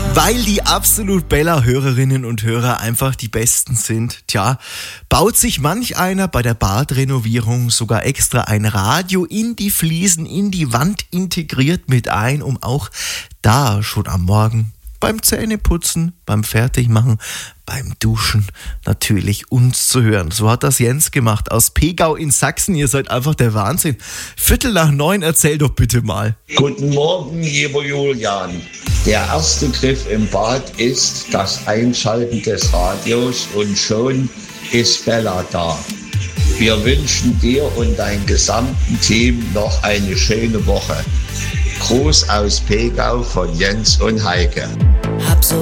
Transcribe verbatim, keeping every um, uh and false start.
Weil die absolut Bella-Hörerinnen und Hörer einfach die Besten sind. Tja, baut sich manch einer bei der Badrenovierung sogar extra ein Radio in die Fliesen, in die Wand integriert mit ein, um auch da schon am Morgen beim Zähneputzen, beim Fertigmachen, beim Duschen natürlich uns zu hören. So hat das Jens gemacht aus Pegau in Sachsen. Ihr seid einfach der Wahnsinn. Viertel nach neun, erzähl doch bitte mal. Guten Morgen, lieber Julian. Der erste Griff im Bad ist das Einschalten des Radios und schon ist Bella da. Wir wünschen dir und deinem gesamten Team noch eine schöne Woche. Gruß aus Pegau von Jens und Heike.